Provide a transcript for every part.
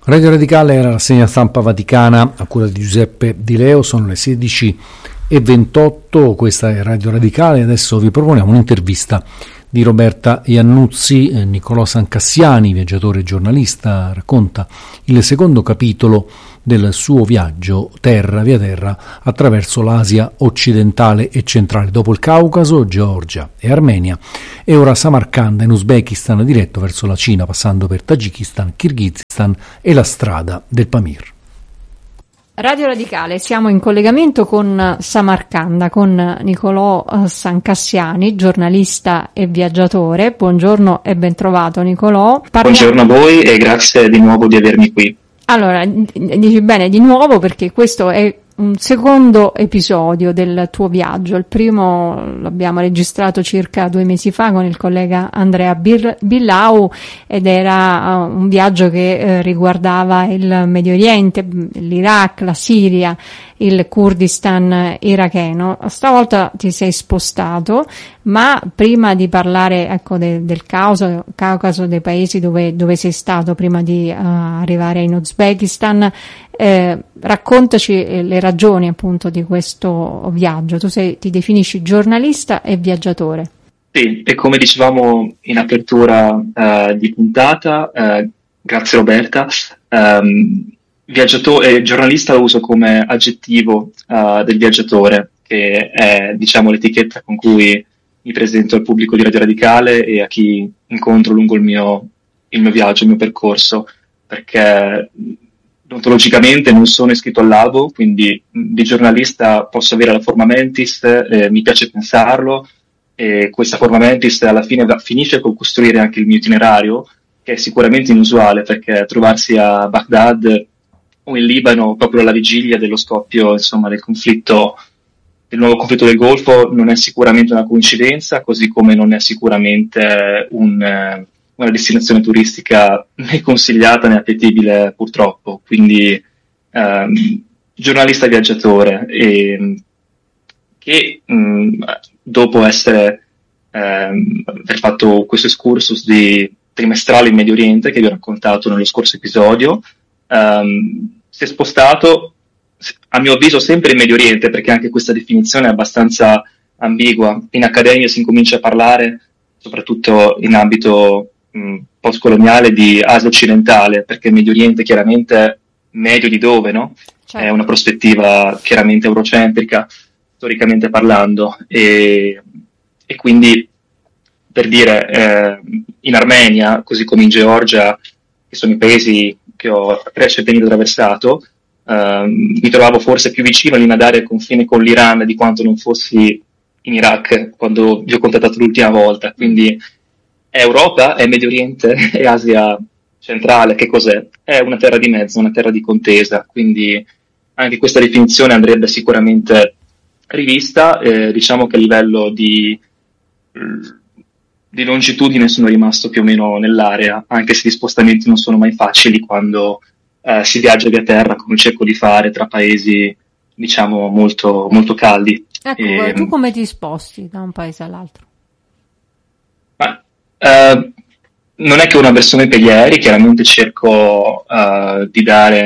Radio Radicale era la rassegna stampa vaticana a cura di Giuseppe Di Leo, sono le 16:28, questa è Radio Radicale. Adesso vi proponiamo un'intervista di Roberta Iannuzzi. Nicolò Sancassiani, viaggiatore e giornalista, racconta il secondo capitolo del suo viaggio via terra attraverso l'Asia occidentale e centrale, dopo il Caucaso, Georgia e Armenia, e ora Samarcanda in Uzbekistan, diretto verso la Cina passando per Tagikistan, Kirghizistan e la strada del Pamir. Radio Radicale, siamo in collegamento con Samarcanda, con Nicolò Sancassiani, giornalista e viaggiatore. Buongiorno e ben trovato, Nicolò. Buongiorno a voi e grazie di nuovo di avermi qui. Allora, dici bene di nuovo perché questo è un secondo episodio del tuo viaggio. Il primo l'abbiamo registrato circa 2 mesi fa con il collega Andrea Billau ed era un viaggio che riguardava il Medio Oriente, l'Iraq, la Siria, il Kurdistan iracheno. Stavolta ti sei spostato, ma prima di parlare del Caucaso, dei paesi dove sei stato prima di arrivare in Uzbekistan, raccontaci le ragioni appunto di questo viaggio. Tu ti definisci giornalista e viaggiatore. Sì, e come dicevamo in apertura di puntata, grazie Roberta, giornalista lo uso come aggettivo del viaggiatore, che è diciamo l'etichetta con cui mi presento al pubblico di Radio Radicale e a chi incontro lungo il mio viaggio, il mio percorso, perché ontologicamente non sono iscritto all'albo, quindi di giornalista posso avere la forma mentis, mi piace pensarlo, e questa forma mentis alla fine finisce con costruire anche il mio itinerario, che è sicuramente inusuale, perché trovarsi a Baghdad o in Libano proprio alla vigilia dello scoppio, insomma, del nuovo conflitto del Golfo non è sicuramente una coincidenza, così come non è sicuramente una destinazione turistica né consigliata né appetibile, purtroppo. Quindi giornalista viaggiatore, che dopo aver fatto questo excursus trimestrale in Medio Oriente che vi ho raccontato nello scorso episodio, si è spostato, a mio avviso, sempre in Medio Oriente, perché anche questa definizione è abbastanza ambigua. In accademia si incomincia a parlare, soprattutto in ambito postcoloniale, di Asia occidentale, perché il Medio Oriente chiaramente medio di dove, no? Certo. È una prospettiva chiaramente eurocentrica, storicamente parlando, e quindi, per dire, in Armenia, così come in Georgia, che sono i paesi che ho recentemente attraversato, mi trovavo forse più vicino di nadare al confine con l'Iran di quanto non fossi in Iraq quando vi ho contattato l'ultima volta. Quindi è Europa, è Medio Oriente, è Asia centrale. Che cos'è? È una terra di mezzo, una terra di contesa, quindi anche questa definizione andrebbe sicuramente rivista. Diciamo che a livello di longitudine sono rimasto più o meno nell'area, anche se gli spostamenti non sono mai facili quando si viaggia via terra, come cerco di fare tra paesi, diciamo, molto, molto caldi. Ecco, tu come ti sposti da un paese all'altro? Non è che ho una versione per gli aerei, chiaramente cerco di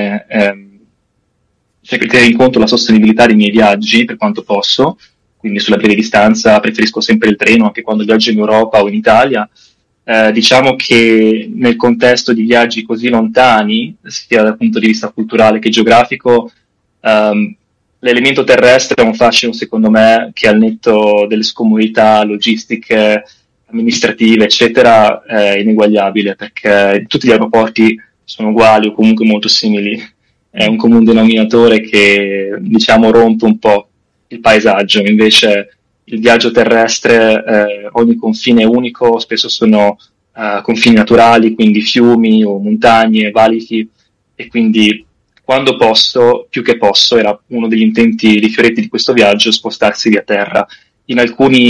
tenere in conto la sostenibilità dei miei viaggi per quanto posso, quindi sulla breve distanza preferisco sempre il treno, anche quando viaggio in Europa o in Italia. Diciamo che nel contesto di viaggi così lontani, sia dal punto di vista culturale che geografico, l'elemento terrestre ha un fascino, secondo me, che al netto delle scomodità logistiche, amministrative, eccetera, è ineguagliabile, perché tutti gli aeroporti sono uguali o comunque molto simili. È un comune denominatore che, diciamo, rompe un po' il paesaggio. Invece il viaggio terrestre, ogni confine è unico, spesso sono confini naturali, quindi fiumi o montagne, valichi, e quindi quando posso, più che posso, era uno degli intenti di Fioretti di questo viaggio, spostarsi via terra. In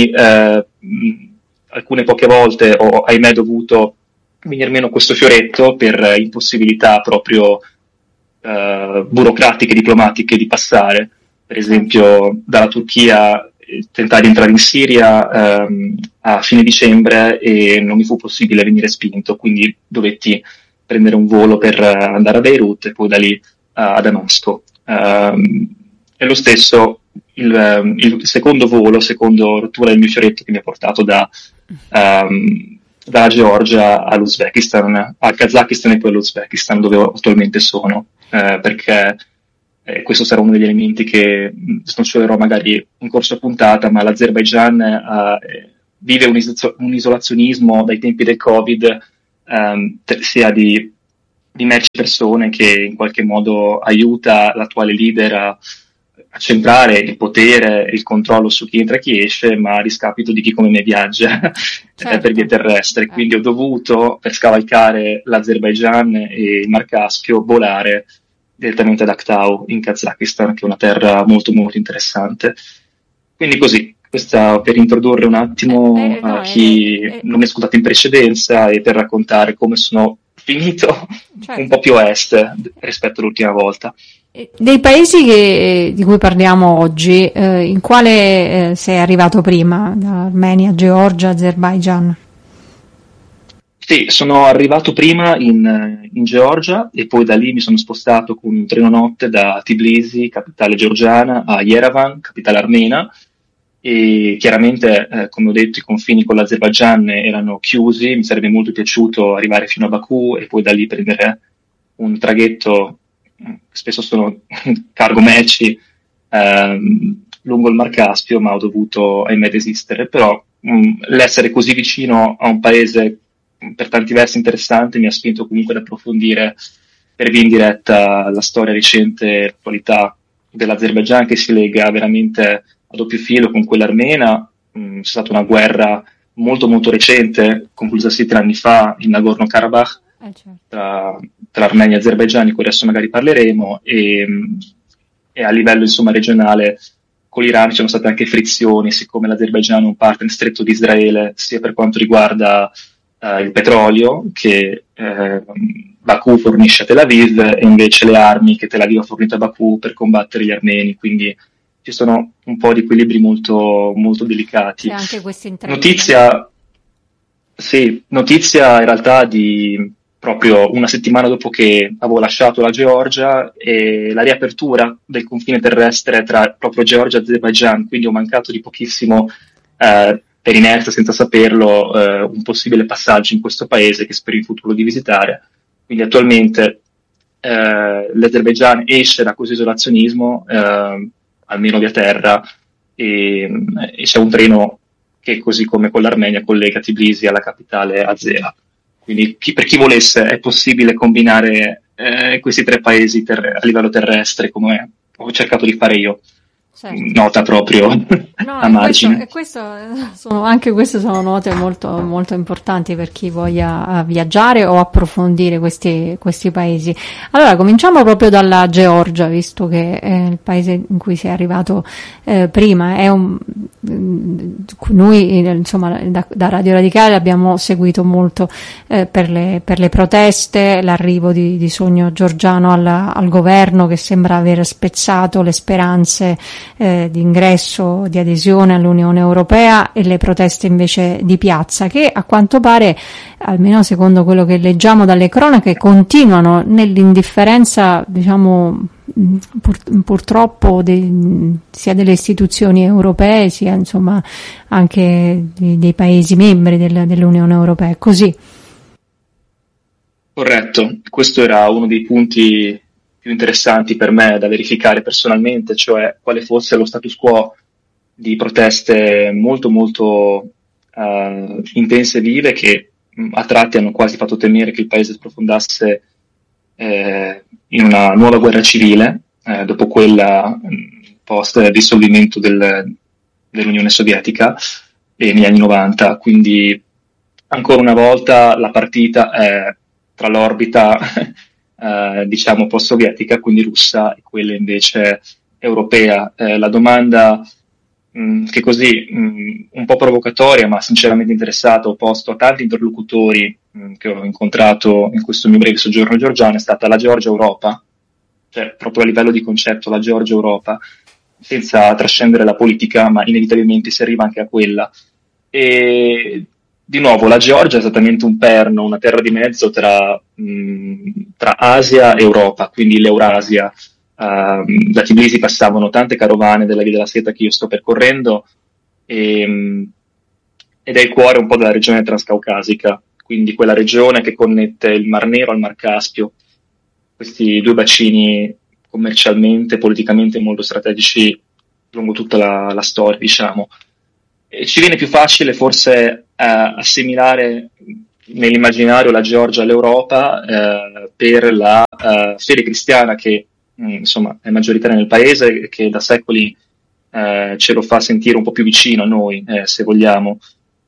alcune poche volte ho, ahimè, dovuto venir meno questo fioretto per impossibilità proprio burocratiche, diplomatiche di passare. Per esempio dalla Turchia tentai di entrare in Siria a fine dicembre e non mi fu possibile venire spinto, quindi dovetti prendere un volo per andare a Beirut e poi da lì a Damasco. E lo stesso il secondo volo, secondo rottura del mio fioretto, che mi ha portato dalla Georgia all'Uzbekistan, al Kazakistan e poi all'Uzbekistan, dove attualmente sono, perché questo sarà uno degli elementi che snoccerò magari in corso a puntata, ma l'Azerbaigian vive un isolazionismo dai tempi del Covid, sia di merci persone, che in qualche modo aiuta l'attuale leader a centrare il potere e il controllo su chi entra e chi esce, ma a discapito di chi come me viaggia per via terrestre. Quindi ho dovuto, per scavalcare l'Azerbaigian e il Mar Caspio, volare direttamente ad Aktau in Kazakistan, che è una terra molto molto interessante. Quindi così, questa per introdurre un attimo chi non mi ha ascoltato in precedenza e per raccontare come sono finito un po' più a est rispetto all'ultima volta. Dei paesi di cui parliamo oggi, in quale sei arrivato prima? Da Armenia, Georgia, Azerbaigian? Sì, sono arrivato prima in Georgia e poi da lì mi sono spostato con un treno notte da Tbilisi, capitale georgiana, a Yerevan, capitale armena, e chiaramente, come ho detto, i confini con l'Azerbaigian erano chiusi. Mi sarebbe molto piaciuto arrivare fino a Baku e poi da lì prendere un traghetto, spesso sono cargo merci, lungo il Mar Caspio, ma ho dovuto, ahimè, desistere. Però l'essere così vicino a un paese per tanti versi interessante mi ha spinto comunque ad approfondire per via indiretta la storia recente e l'attualità dell'Azerbaigian, che si lega veramente a doppio filo con quella armena. C'è stata una guerra molto molto recente, conclusasi 3 anni fa, in Nagorno-Karabakh, tra Armenia e Azerbaigian, di cui adesso magari parleremo, e a livello insomma regionale con l'Iran ci sono state anche frizioni, siccome l'Azerbaigian è un partner stretto di Israele, sia per quanto riguarda il petrolio, che Baku fornisce a Tel Aviv, e invece le armi che Tel Aviv ha fornito a Baku per combattere gli armeni. Ci sono un po' di equilibri molto, molto delicati. C'è anche questa notizia in realtà di proprio una settimana dopo che avevo lasciato la Georgia, e la riapertura del confine terrestre tra proprio Georgia e Azerbaigian, quindi ho mancato di pochissimo, per inerzia, senza saperlo, un possibile passaggio in questo paese che spero in futuro di visitare. Quindi attualmente l'Azerbaigian esce da questo isolazionismo, almeno via terra, e c'è un treno che, così come con l'Armenia, collega Tbilisi alla capitale Azera. Quindi per chi volesse è possibile combinare questi 3 paesi a livello terrestre, come ho cercato di fare io. Certo. Nota proprio a margine. Anche queste sono note molto, molto importanti per chi voglia viaggiare o approfondire questi paesi. Allora, cominciamo proprio dalla Georgia, visto che è il paese in cui sei arrivato prima. Noi, insomma, da Radio Radicale abbiamo seguito molto per le proteste, l'arrivo di Sogno Giorgiano al governo, che sembra aver spezzato le speranze di ingresso, di adesione all'Unione Europea, e le proteste invece di piazza, che a quanto pare, almeno secondo quello che leggiamo dalle cronache, continuano nell'indifferenza, diciamo, purtroppo sia delle istituzioni europee, sia insomma anche dei paesi membri dell'Unione Europea. È così? Corretto, questo era uno dei punti più interessanti per me da verificare personalmente, cioè quale fosse lo status quo di proteste molto molto intense e vive, che a tratti hanno quasi fatto temere che il paese sprofondasse in una nuova guerra civile, dopo quella post dissolvimento dell'Unione Sovietica negli anni 90. Quindi ancora una volta la partita è tra l'orbita diciamo post-sovietica, quindi russa, e quella invece europea. La domanda che così un po' provocatoria, ma sinceramente interessata, ho posto a tanti interlocutori che ho incontrato in questo mio breve soggiorno georgiano, è stata: la Georgia Europa? Cioè, proprio a livello di concetto, la Georgia Europa, senza trascendere la politica, ma inevitabilmente si arriva anche a quella. E di nuovo, la Georgia è esattamente un perno, una terra di mezzo tra Asia e Europa, quindi l'Eurasia. Da Tbilisi passavano tante carovane della Via della Seta che io sto percorrendo, ed è il cuore un po' della regione transcaucasica, quindi quella regione che connette il Mar Nero al Mar Caspio, questi due bacini commercialmente, politicamente molto strategici lungo tutta la storia, diciamo. E ci viene più facile forse assimilare nell'immaginario la Georgia all'Europa per la fede cristiana che insomma è maggioritaria nel paese e che da secoli ce lo fa sentire un po' più vicino a noi, se vogliamo.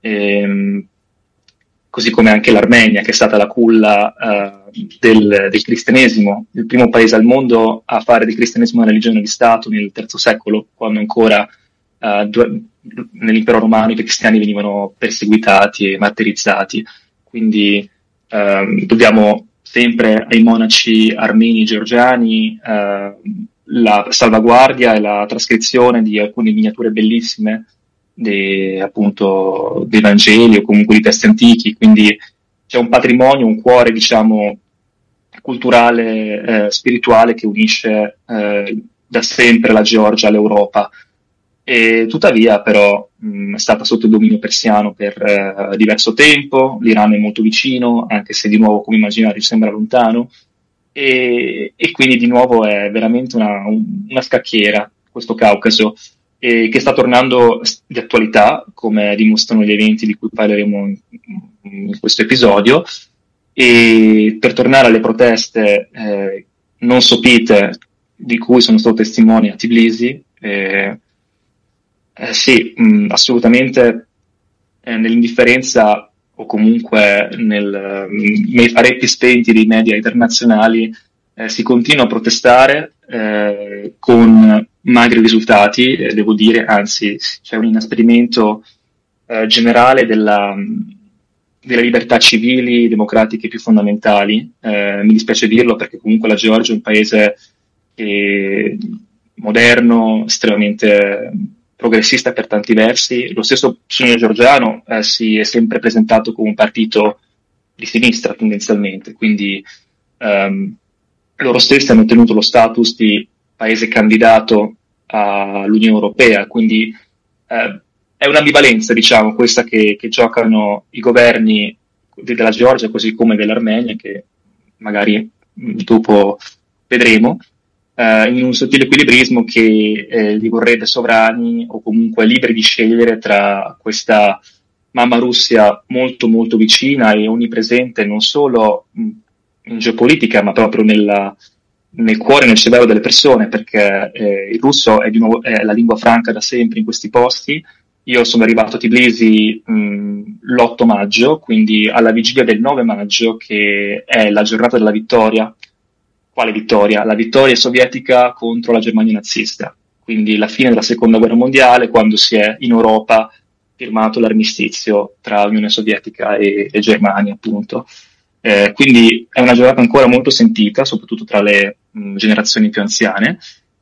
Così come anche l'Armenia, che è stata la culla del cristianesimo, il primo paese al mondo a fare del cristianesimo una religione di Stato nel III secolo, quando ancora nell'impero romano i cristiani venivano perseguitati e martirizzati. Quindi dobbiamo sempre ai monaci armeni e georgiani la salvaguardia e la trascrizione di alcune miniature bellissime appunto dei Vangeli o comunque di testi antichi, quindi c'è un patrimonio, un cuore, diciamo, culturale, spirituale che unisce da sempre la Georgia all'Europa. E tuttavia però è stata sotto il dominio persiano per diverso tempo, l'Iran è molto vicino, anche se di nuovo come immaginario sembra lontano, e quindi di nuovo è veramente una scacchiera questo Caucaso, che sta tornando di attualità, come dimostrano gli eventi di cui parleremo in questo episodio. E per tornare alle proteste non sopite di cui sono stato testimone a Tbilisi, sì, assolutamente nell'indifferenza o comunque nei faretti spenti dei media internazionali si continua a protestare con magri risultati, devo dire, anzi c'è un inasprimento generale delle libertà civili, democratiche più fondamentali. Mi dispiace dirlo perché comunque la Georgia è un paese moderno, estremamente progressista per tanti versi. Lo stesso Sogno Georgiano si è sempre presentato come un partito di sinistra tendenzialmente, quindi loro stessi hanno ottenuto lo status di paese candidato all'Unione Europea, quindi è un'ambivalenza, diciamo, questa che giocano i governi della Georgia così come dell'Armenia, che magari dopo vedremo, in un sottile equilibrismo che li vorrebbe sovrani o comunque liberi di scegliere tra questa mamma Russia molto molto vicina e onnipresente non solo in geopolitica ma proprio nel cuore e nel cervello delle persone, perché il russo è di nuovo è la lingua franca da sempre in questi posti. Io sono arrivato a Tbilisi l'8 maggio, quindi alla vigilia del 9 maggio, che è la giornata della vittoria. Quale vittoria? La vittoria sovietica contro la Germania nazista, quindi la fine della Seconda Guerra Mondiale, quando si è in Europa firmato l'armistizio tra Unione Sovietica e Germania, appunto. Quindi è una giornata ancora molto sentita, soprattutto tra le generazioni più anziane,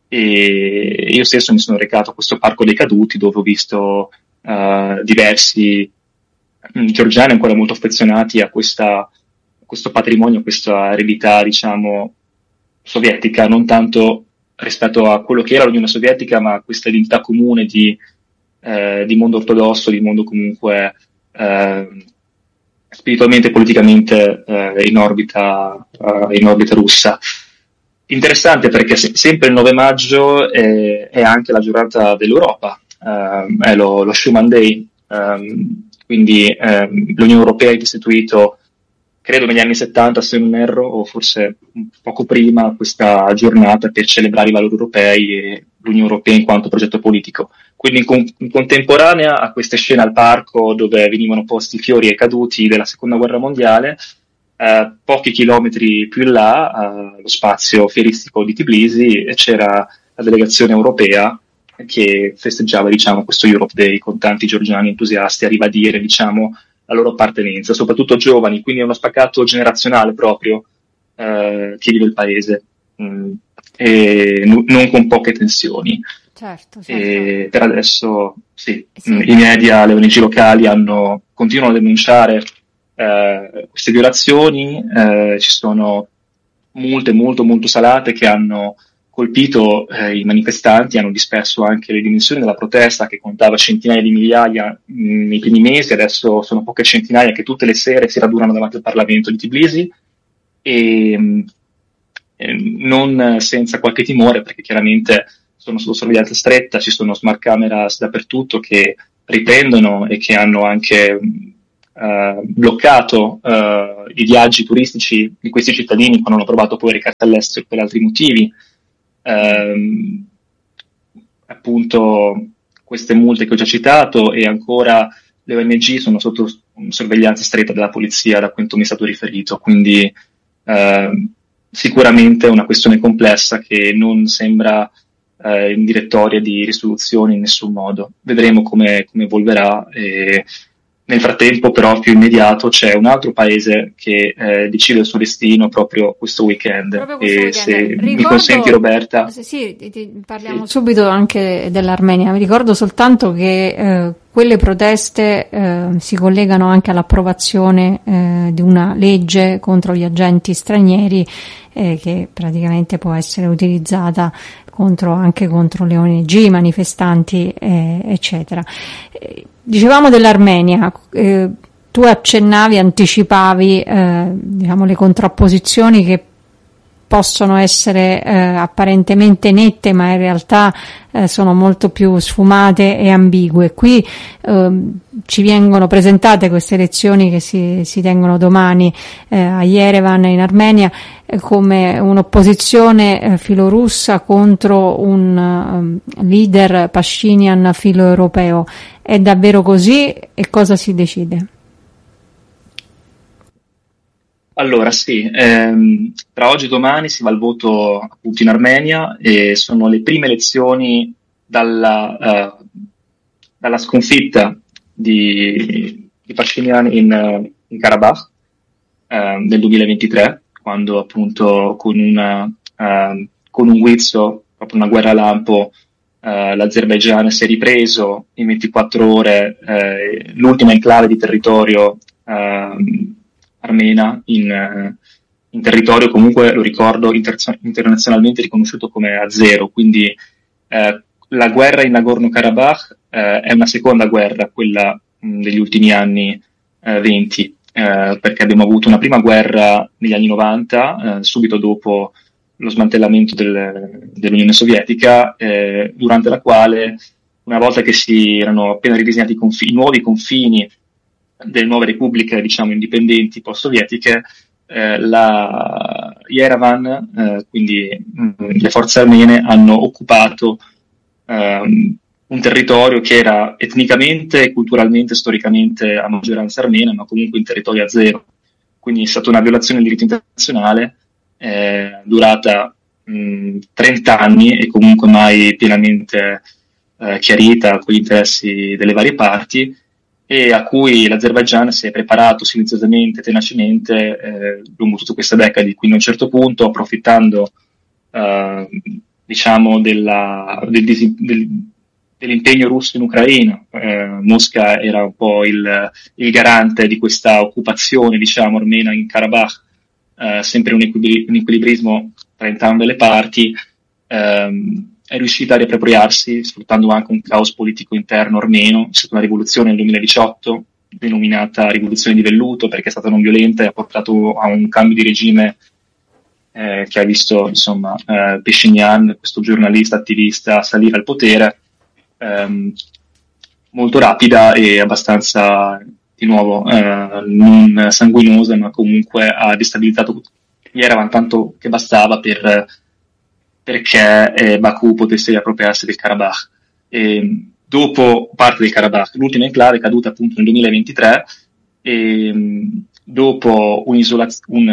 e io stesso mi sono recato a questo Parco dei Caduti, dove ho visto diversi georgiani ancora molto affezionati a questo patrimonio, a questa eredità, diciamo, sovietica, non tanto rispetto a quello che era l'Unione Sovietica, ma a questa identità comune di mondo ortodosso, di mondo comunque spiritualmente e politicamente in orbita russa. Interessante perché sempre il 9 maggio è anche la giornata dell'Europa, è lo Schuman Day, quindi l'Unione Europea ha istituito, credo negli anni 70 se non erro, o forse poco prima, questa giornata per celebrare i valori europei e l'Unione Europea in quanto progetto politico. Quindi in contemporanea a queste scene al parco dove venivano posti fiori ai caduti della Seconda Guerra Mondiale, pochi chilometri più in là, lo spazio fieristico di Tbilisi, c'era la delegazione europea che festeggiava, diciamo, questo Europe Day con tanti georgiani entusiasti a ribadire, diciamo, la loro appartenenza, soprattutto giovani, quindi è uno spaccato generazionale proprio che vive il paese, e non con poche tensioni. Certo. E per adesso sì. I media, le ONG locali continuano a denunciare queste violazioni, ci sono multe molto molto salate che hanno colpito i manifestanti, hanno disperso anche le dimensioni della protesta che contava centinaia di migliaia nei primi mesi, adesso sono poche centinaia che tutte le sere si radunano davanti al Parlamento di Tbilisi e non senza qualche timore, perché chiaramente sono sotto sorveglianza stretta, ci sono smart cameras dappertutto che riprendono e che hanno anche bloccato i viaggi turistici di questi cittadini quando hanno provato poi a recarsi all'estero per altri motivi. Appunto queste multe che ho già citato, e ancora le ONG sono sotto sorveglianza stretta della polizia, da quanto mi è stato riferito, quindi sicuramente è una questione complessa che non sembra in direttoria di risoluzione in nessun modo. Vedremo come evolverà. Nel frattempo, però, più immediato, c'è un altro paese che decide il suo destino proprio questo weekend. Se mi consenti, Roberta. Sì, parliamo subito anche dell'Armenia. Mi ricordo soltanto che quelle proteste si collegano anche all'approvazione di una legge contro gli agenti stranieri che praticamente può essere utilizzata anche contro le ONG, manifestanti, eccetera. Dicevamo dell'Armenia, tu accennavi, anticipavi diciamo le contrapposizioni che possono essere apparentemente nette, ma in realtà sono molto più sfumate e ambigue. Qui ci vengono presentate queste elezioni che si tengono domani a Yerevan, in Armenia, come un'opposizione filorussa contro un leader Pashinyan filoeuropeo. È davvero così? E cosa si decide? Allora sì, tra oggi e domani si va al voto appunto in Armenia e sono le prime elezioni dalla sconfitta di Pashinyan in Karabakh nel 2023, quando appunto con un guizzo, proprio una guerra lampo, l'Azerbaigian si è ripreso in 24 ore l'ultima enclave di territorio armena in territorio comunque, lo ricordo, internazionalmente riconosciuto come azero, quindi la guerra in Nagorno-Karabakh è una seconda guerra, quella degli ultimi anni 20, perché abbiamo avuto una prima guerra negli anni 90, subito dopo lo smantellamento dell'Unione Sovietica, durante la quale, una volta che si erano appena ridisegnati i nuovi confini delle nuove repubbliche, diciamo, indipendenti post-sovietiche, la Yerevan, quindi le forze armene, hanno occupato un territorio che era etnicamente, culturalmente, storicamente a maggioranza armena, ma comunque in territorio azero. Quindi è stata una violazione del diritto internazionale durata 30 anni e comunque mai pienamente chiarita con gli interessi delle varie parti, e a cui l'Azerbaigian si è preparato silenziosamente, tenacemente lungo tutte queste decadi. Quindi a un certo punto, approfittando diciamo dell'impegno russo in Ucraina, Mosca era un po' il garante di questa occupazione, diciamo, armena in Karabakh, sempre un equilibrismo tra entrambe le parti, è riuscita a riappropriarsi, sfruttando anche un caos politico interno armeno. C'è stata una rivoluzione nel 2018, denominata rivoluzione di velluto, perché è stata non violenta e ha portato a un cambio di regime che ha visto, insomma, Pashinyan, questo giornalista, attivista, salire al potere, molto rapida e abbastanza, di nuovo, non sanguinosa, ma comunque ha destabilizzato Yerevan tanto che bastava perché Baku potesse riappropriarsi del Karabakh. Dopo parte del Karabakh, l'ultima enclave è caduta appunto nel 2023, e dopo un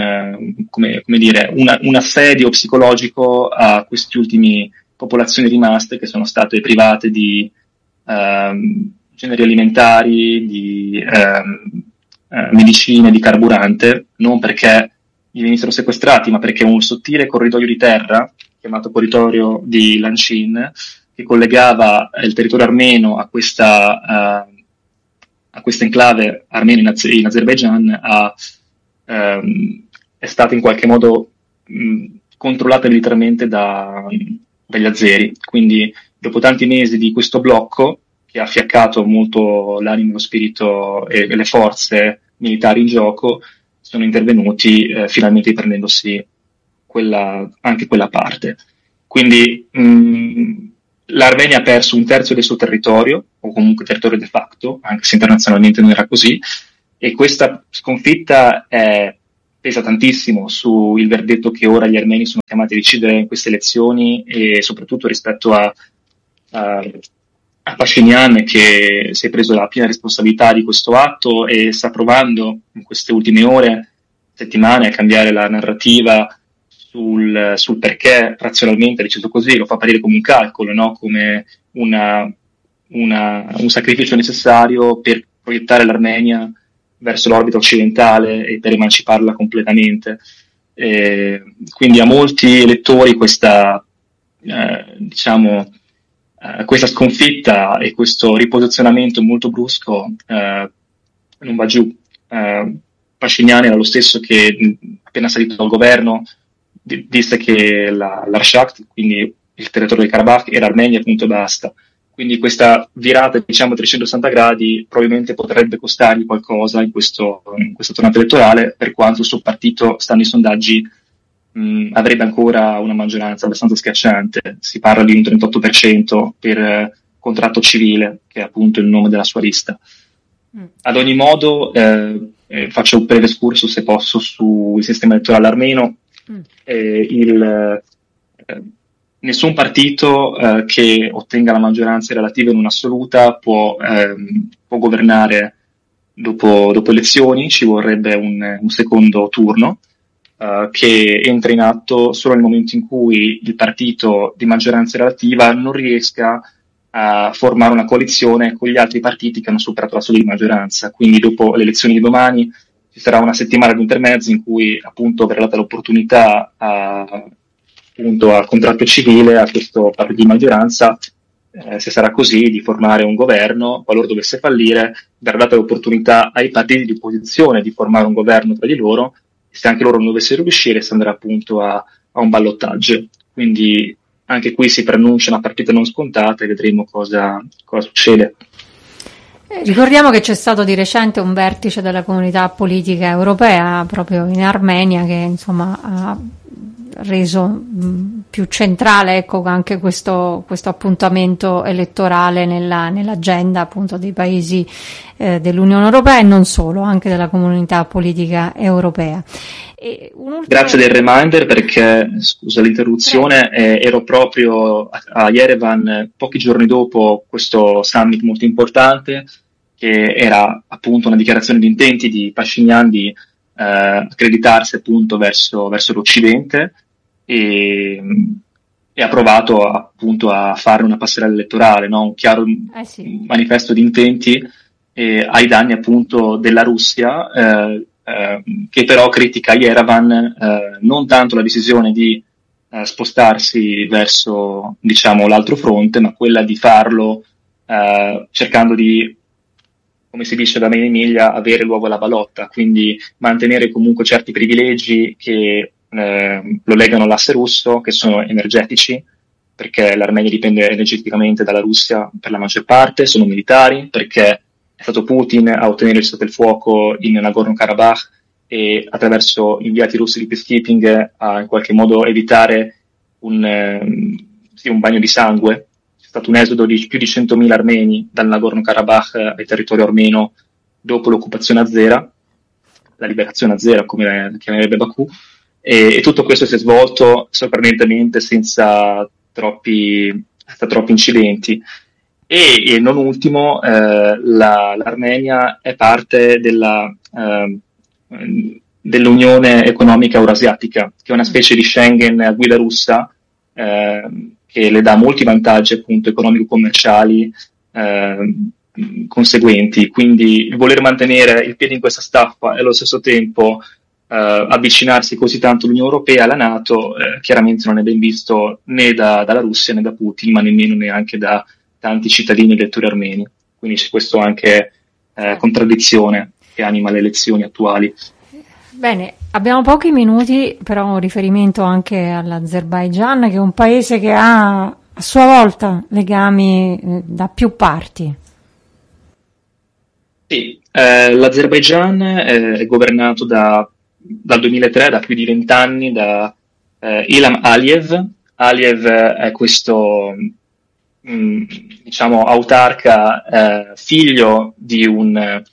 assedio psicologico a queste ultime popolazioni rimaste, che sono state private di generi alimentari, di medicine, di carburante, non perché gli venissero sequestrati, ma perché un sottile corridoio di terra, chiamato corridoio di Lanchin, che collegava il territorio armeno a questa enclave armena in Azerbaigian è stata in qualche modo controllata militarmente dagli azeri. Quindi dopo tanti mesi di questo blocco, che ha fiaccato molto l'animo, lo spirito e le forze militari in gioco, sono intervenuti finalmente prendendosi anche quella parte. Quindi l'Armenia ha perso un terzo del suo territorio, o comunque territorio de facto, anche se internazionalmente non era così, e questa sconfitta pesa tantissimo sul verdetto che ora gli armeni sono chiamati a decidere in queste elezioni, e soprattutto rispetto a Pashinyan, che si è preso la piena responsabilità di questo atto e sta provando in queste ultime ore, settimane, a cambiare la narrativa sul perché razionalmente ha deciso così. Lo fa apparire come un calcolo, no? Come un sacrificio necessario per proiettare l'Armenia verso l'orbita occidentale e per emanciparla completamente. Quindi a molti elettori questa questa sconfitta e questo riposizionamento molto brusco non va giù. Pashinyan era lo stesso che, appena salito al governo, disse che l'Artsakh, quindi il territorio del Karabakh, era Armenia, punto e basta. Quindi questa virata, diciamo, a 360 gradi probabilmente potrebbe costargli qualcosa in questa tornata elettorale, per quanto il suo partito, stando ai sondaggi, avrebbe ancora una maggioranza abbastanza schiacciante. Si parla di un 38% per contratto civile, che è appunto il nome della sua lista. Ad ogni modo, faccio un breve excursus, se posso, sul sistema elettorale armeno. Nessun partito che ottenga la maggioranza relativa in un'assoluta può governare dopo elezioni. Ci vorrebbe un secondo turno che entra in atto solo nel momento in cui il partito di maggioranza relativa non riesca a formare una coalizione con gli altri partiti che hanno superato la soglia di maggioranza. Quindi dopo le elezioni di domani ci sarà una settimana di intermezzo in cui appunto verrà data l'opportunità appunto al contratto civile, a questo partito di maggioranza, se sarà così, di formare un governo. Qualora dovesse fallire, verrà data l'opportunità ai partiti di opposizione di formare un governo tra di loro, e se anche loro non dovessero riuscire si andrà appunto a un ballottaggio. Quindi anche qui si preannuncia una partita non scontata e vedremo cosa succede. Ricordiamo che c'è stato di recente un vertice della comunità politica europea proprio in Armenia, che insomma ha reso più centrale, ecco, anche questo appuntamento elettorale nell'agenda appunto dei paesi dell'Unione Europea, e non solo, anche della comunità politica europea. Grazie del reminder, perché, scusa l'interruzione, ero proprio a Yerevan pochi giorni dopo questo summit molto importante, che era appunto una dichiarazione di intenti di Pashinyan di accreditarsi appunto verso l'Occidente, e ha provato appunto a fare una passerella elettorale, no? Un chiaro manifesto di intenti ai danni appunto della Russia, che però critica Yerevan non tanto la decisione di spostarsi verso, diciamo, l'altro fronte, ma quella di farlo cercando di, come si dice da me in Emilia, avere l'uovo alla balotta, quindi mantenere comunque certi privilegi che lo legano all'asse russo, che sono energetici, perché l'Armenia dipende energeticamente dalla Russia per la maggior parte, sono militari, perché è stato Putin a ottenere il cessate il fuoco in Nagorno-Karabakh e attraverso inviati russi di peacekeeping a in qualche modo evitare un bagno di sangue. C'è stato un esodo di più di 100.000 armeni dal Nagorno-Karabakh al territorio armeno dopo l'occupazione azera, la liberazione azera, come la chiamerebbe Baku, e tutto questo si è svolto sorprendentemente senza troppi incidenti. E non ultimo, l'Armenia è parte dell'Unione Economica Eurasiatica, che è una specie di Schengen a guida russa, che le dà molti vantaggi appunto economico-commerciali conseguenti. Quindi il voler mantenere il piede in questa staffa e allo stesso tempo avvicinarsi così tanto l'Unione Europea alla NATO, chiaramente non è ben visto né dalla Russia né da Putin, ma nemmeno neanche da tanti cittadini elettori armeni. Quindi c'è questo anche contraddizione che anima le elezioni attuali. Bene, abbiamo pochi minuti, però un riferimento anche all'Azerbaigian, che è un paese che ha a sua volta legami da più parti. Sì, l'Azerbaigian è governato dal 2003, da più di 20 anni, da Ilham Aliyev. Aliyev è questo diciamo autarca, figlio di un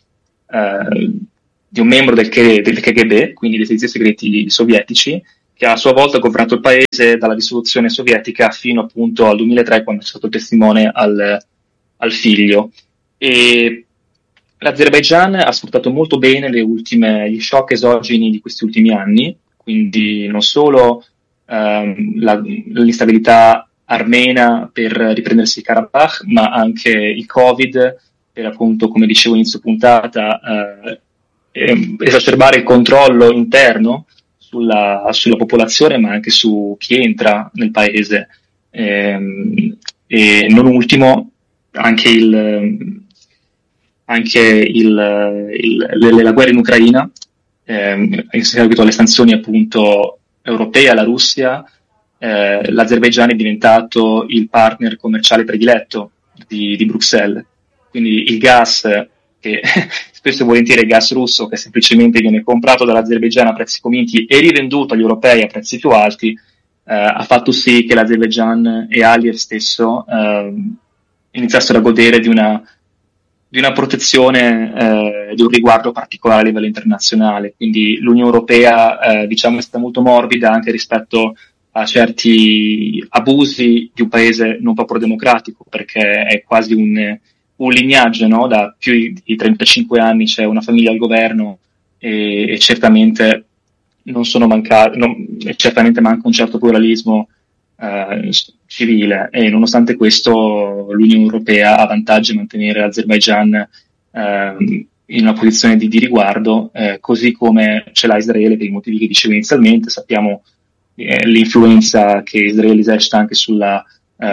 membro del KGB, quindi dei servizi segreti sovietici, che a sua volta ha governato il paese dalla dissoluzione sovietica fino appunto al 2003, quando è stato testimone al figlio. E l'Azerbaigian ha sfruttato molto bene gli shock esogeni di questi ultimi anni, quindi non solo l'instabilità armena per riprendersi il Karabakh, ma anche il Covid per, appunto, come dicevo inizio puntata, esacerbare il controllo interno sulla popolazione, ma anche su chi entra nel paese. E non ultimo anche la guerra in Ucraina, in seguito alle sanzioni appunto europee alla Russia. L'Azerbaigian è diventato il partner commerciale prediletto di Bruxelles, quindi il gas, che spesso e volentieri è gas russo, che semplicemente viene comprato dall'Azerbaigian a prezzi convinti e rivenduto agli europei a prezzi più alti, ha fatto sì che l'Azerbaigian e Aliyev stesso iniziassero a godere di una protezione, di un riguardo particolare a livello internazionale. Quindi l'Unione Europea diciamo è stata molto morbida anche rispetto a certi abusi di un paese non proprio democratico, perché è quasi un lignaggio, no? Da più di 35 anni c'è una famiglia al governo e certamente certamente manca un certo pluralismo civile, e nonostante questo l'Unione Europea ha vantaggio a mantenere l'Azerbaigian in una posizione di riguardo, così come ce l'ha Israele per i motivi che dicevo inizialmente. Sappiamo l'influenza che Israele esercita anche sulla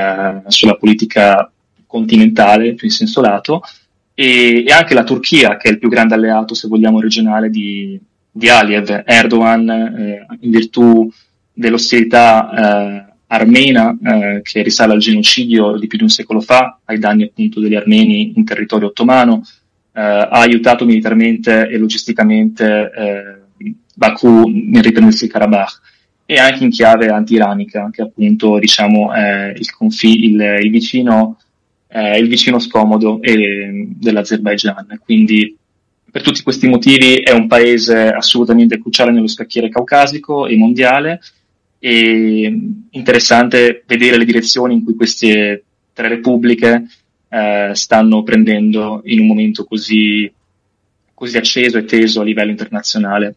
politica continentale, più in senso lato, e anche la Turchia, che è il più grande alleato, se vogliamo, regionale di Aliyev. Erdogan, in virtù dell'ostilità armena, che risale al genocidio di più di un secolo fa, ai danni appunto degli armeni in territorio ottomano, ha aiutato militarmente e logisticamente Baku nel riprendersi il Karabakh, e anche in chiave anti-iranica, che appunto diciamo è il vicino scomodo dell'Azerbaigian. Quindi per tutti questi motivi è un paese assolutamente cruciale nello scacchiere caucasico e mondiale, e interessante vedere le direzioni in cui queste tre repubbliche stanno prendendo in un momento così acceso e teso a livello internazionale.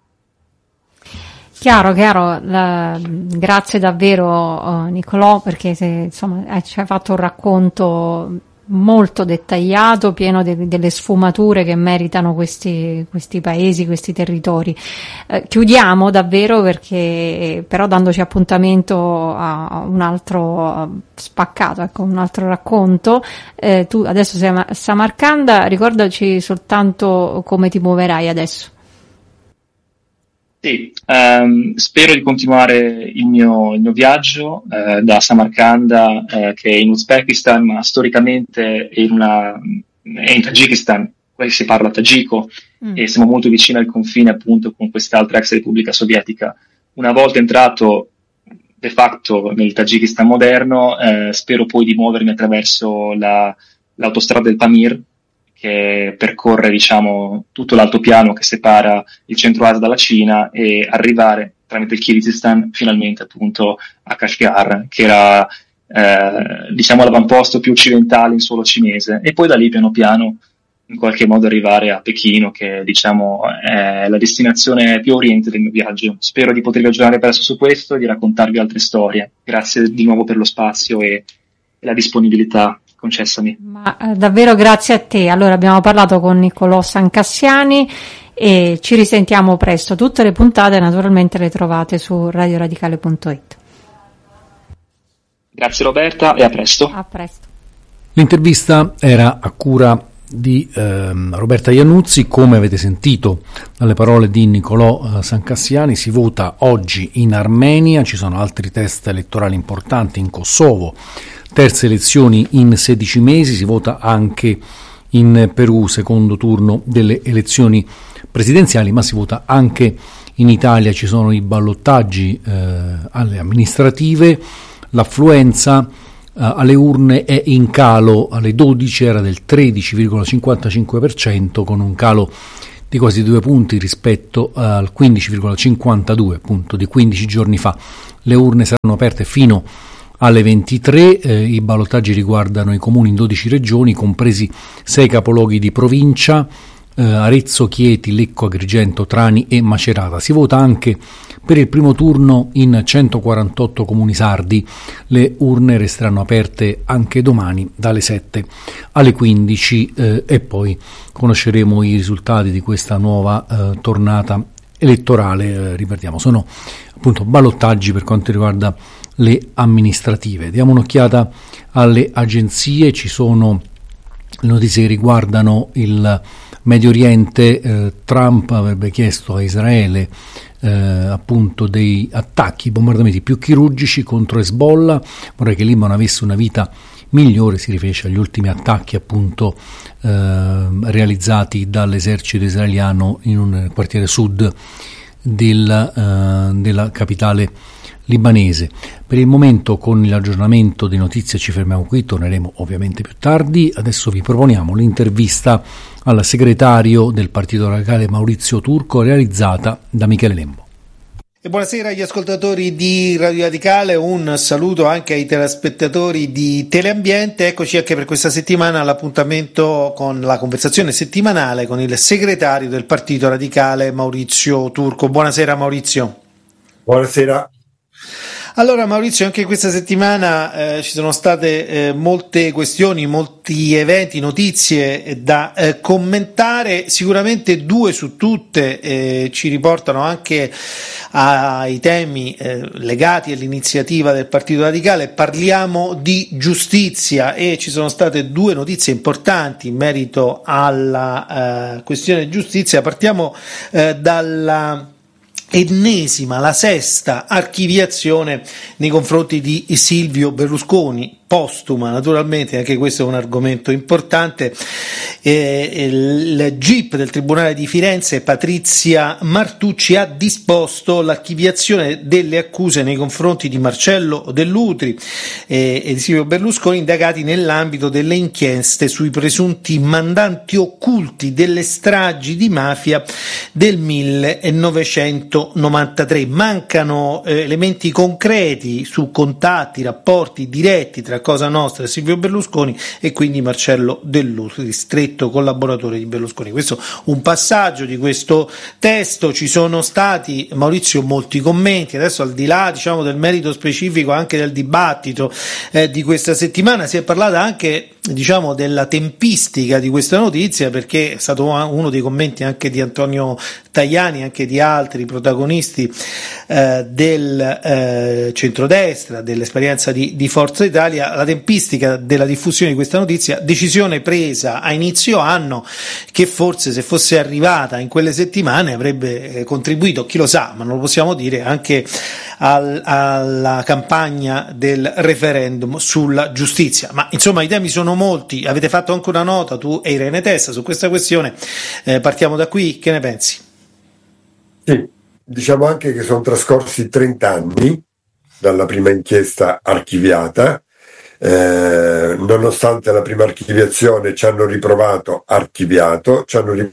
Chiaro, grazie davvero Nicolò, perché insomma ci hai fatto un racconto molto dettagliato, pieno delle sfumature che meritano questi paesi, questi territori. Chiudiamo davvero, perché però dandoci appuntamento a un altro spaccato, ecco, un altro racconto. Tu adesso sei a Samarcanda, ricordaci soltanto come ti muoverai adesso. Sì, spero di continuare il mio viaggio da Samarcanda, che è in Uzbekistan, ma storicamente è in Tagikistan, qui si parla tagiko, e siamo molto vicini al confine appunto con quest'altra ex Repubblica Sovietica. Una volta entrato de facto nel Tagikistan moderno, spero poi di muovermi attraverso l'autostrada del Pamir, che percorre diciamo tutto l'altopiano che separa il centro Asia dalla Cina, e arrivare tramite il Kirghizistan finalmente appunto a Kashgar, che era diciamo l'avamposto più occidentale in suolo cinese, e poi da lì piano piano in qualche modo arrivare a Pechino, che diciamo è la destinazione più a oriente del mio viaggio. Spero di poter ragionare presto su questo e di raccontarvi altre storie. Grazie di nuovo per lo spazio e la disponibilità concessami. Ma davvero grazie a te. Allora, abbiamo parlato con Nicolò Sancassiani, e ci risentiamo presto. Tutte le puntate naturalmente le trovate su radioradicale.it. Grazie Roberta e a presto. A presto. L'intervista era a cura di Roberta Iannuzzi. Come avete sentito dalle parole di Nicolò Sancassiani, si vota oggi in Armenia, ci sono altri test elettorali importanti in Kosovo, terze elezioni in 16 mesi, si vota anche in Perù, secondo turno delle elezioni presidenziali, ma si vota anche in Italia, ci sono i ballottaggi alle amministrative, l'affluenza alle urne è in calo, alle 12 era del 13,55% con un calo di quasi 2 punti rispetto al 15,52 appunto di 15 giorni fa. Le urne saranno aperte fino alle 23, i ballottaggi riguardano i comuni in 12 regioni, compresi 6 capoluoghi di provincia, Arezzo, Chieti, Lecco, Agrigento, Trani e Macerata. Si vota anche per il primo turno in 148 comuni sardi. Le urne resteranno aperte anche domani dalle 7 alle 15 e poi conosceremo i risultati di questa nuova tornata elettorale. Ripetiamo, sono appunto ballottaggi per quanto riguarda le amministrative. Diamo un'occhiata alle agenzie, ci sono le notizie che riguardano il Medio Oriente. Trump avrebbe chiesto a Israele appunto dei attacchi, bombardamenti più chirurgici contro Hezbollah, vorrei che il Libano avesse una vita migliore, si riferisce agli ultimi attacchi appunto realizzati dall'esercito israeliano in un quartiere sud della capitale libanese. Per il momento con l'aggiornamento di notizie ci fermiamo qui, torneremo ovviamente più tardi. Adesso vi proponiamo l'intervista al segretario del Partito Radicale Maurizio Turco, realizzata da Michele Lembo. E buonasera agli ascoltatori di Radio Radicale, un saluto anche ai telespettatori di Teleambiente. Eccoci anche per questa settimana all'appuntamento con la conversazione settimanale con il segretario del Partito Radicale Maurizio Turco. Buonasera Maurizio. Buonasera. Allora Maurizio, anche questa settimana ci sono state molte questioni, molti eventi, notizie da commentare. Sicuramente 2 su tutte ci riportano anche ai temi legati all'iniziativa del Partito Radicale. Parliamo di giustizia e ci sono state 2 notizie importanti in merito alla questione giustizia. Partiamo dalla ennesima, la 6ª archiviazione nei confronti di Silvio Berlusconi, postuma naturalmente, anche questo è un argomento importante. Il GIP del Tribunale di Firenze, Patrizia Martucci, ha disposto l'archiviazione delle accuse nei confronti di Marcello Dell'Utri e di Silvio Berlusconi, indagati nell'ambito delle inchieste sui presunti mandanti occulti delle stragi di mafia del 1993. Mancano elementi concreti su contatti, rapporti diretti tra Cosa Nostra e Silvio Berlusconi e quindi Marcello Dell'Utri, stretto collaboratore di Berlusconi. Questo un passaggio di questo testo. Ci sono stati, Maurizio, molti commenti. Adesso, al di là del merito specifico anche del dibattito di questa settimana, si è parlato anche della tempistica di questa notizia, perché è stato uno dei commenti anche di Antonio Tajani, anche di altri protagonisti del centrodestra, dell'esperienza di Forza Italia, la tempistica della diffusione di questa notizia, decisione presa a inizio anno che forse, se fosse arrivata in quelle settimane, avrebbe contribuito, chi lo sa, ma non lo possiamo dire, anche alla campagna del referendum sulla giustizia. Ma insomma i temi sono molti, avete fatto anche una nota tu e Irene Testa su questa questione, partiamo da qui, che ne pensi? Sì, diciamo anche che sono trascorsi 30 anni dalla prima inchiesta archiviata, nonostante la prima archiviazione ci hanno riprovato, archiviato,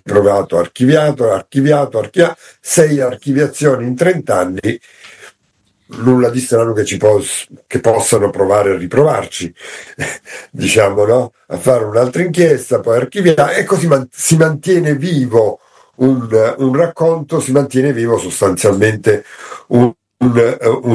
6 archiviazioni in 30 anni. Nulla di strano che possano provare a riprovarci, no? A fare un'altra inchiesta, poi archiviare, e così si mantiene vivo un racconto, si mantiene vivo sostanzialmente un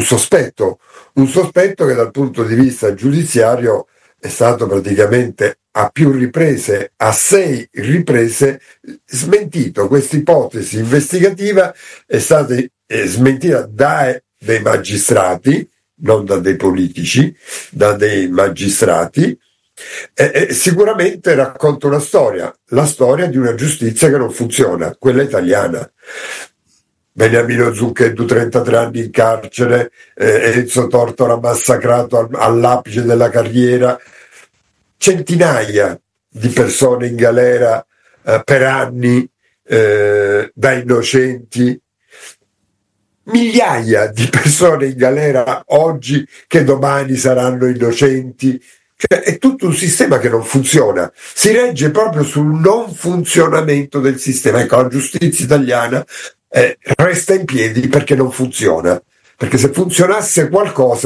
sospetto che dal punto di vista giudiziario è stato praticamente a più riprese, a 6 riprese, smentito. Questa ipotesi investigativa è stata smentita dai magistrati, non da dei politici, da dei magistrati. Sicuramente racconta una storia, la storia di una giustizia che non funziona, quella italiana. Beniamino Zucchetto 33 anni in carcere, Enzo Tortora massacrato all'apice della carriera, centinaia di persone in galera per anni da innocenti, migliaia di persone in galera oggi che domani saranno innocenti. Cioè, è tutto un sistema che non funziona, si regge proprio sul non funzionamento del sistema. Ecco, la giustizia italiana resta in piedi perché non funziona, perché se funzionasse qualcosa